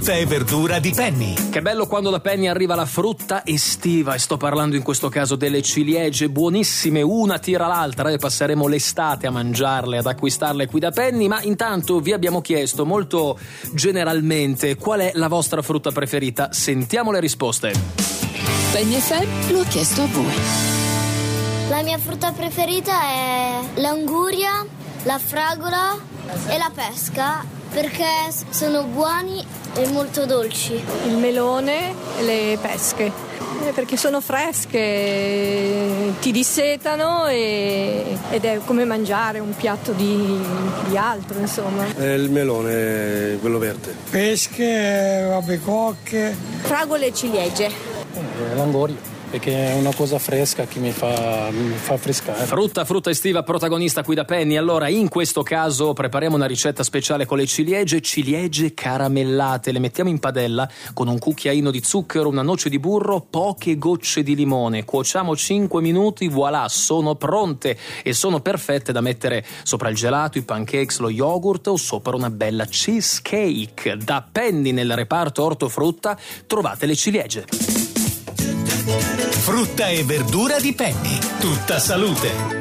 frutta e verdura di Penny. Che bello quando da Penny arriva la frutta estiva, e sto parlando in questo caso delle ciliegie, buonissime, una tira l'altra, e passeremo l'estate a mangiarle, ad acquistarle qui da Penny. Ma intanto vi abbiamo chiesto molto generalmente qual è la vostra frutta preferita. Sentiamo le risposte. Penny FM lo ha chiesto a voi. La mia frutta preferita è l'anguria, la fragola e la pesca, perché sono buoni e molto dolci. Il melone e le pesche, perché sono fresche, ti dissetano ed è come mangiare un piatto di altro, insomma. Il melone, quello verde. Pesche, albicocche. Fragole e ciliegie. L'anguria, perché è una cosa fresca che mi fa affrescare. Frutta estiva protagonista qui da Penny. Allora, in questo caso prepariamo una ricetta speciale con le ciliegie caramellate. Le mettiamo in padella con un cucchiaino di zucchero, una noce di burro, poche gocce di limone. Cuociamo 5 minuti, voilà, sono pronte e sono perfette da mettere sopra il gelato, i pancakes, lo yogurt o sopra una bella cheesecake. Da Penny nel reparto ortofrutta trovate le ciliegie. Frutta e verdura di Penny. Tutta salute.